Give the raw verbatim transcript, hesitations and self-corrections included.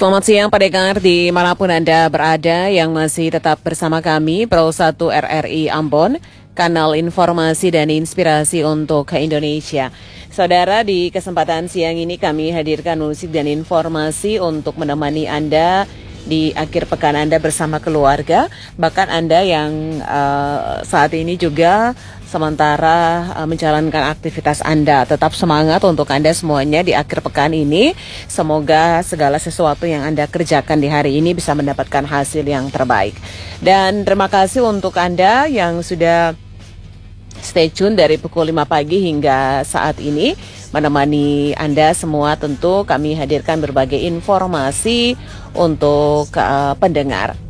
Selamat siang pendengar dimanapun Anda berada yang masih tetap bersama kami Pro satu R R I Ambon, kanal informasi dan inspirasi untuk ke Indonesia. Saudara, di kesempatan siang ini kami hadirkan musik dan informasi untuk menemani Anda di akhir pekan Anda bersama keluarga. Bahkan Anda yang uh, saat ini juga sementara uh, menjalankan aktivitas Anda, tetap semangat untuk Anda semuanya di akhir pekan ini. Semoga segala sesuatu yang Anda kerjakan di hari ini bisa mendapatkan hasil yang terbaik. Dan terima kasih untuk Anda yang sudah stay tune dari pukul lima pagi hingga saat ini menemani Anda semua. Tentu kami hadirkan berbagai informasi untuk uh, pendengar.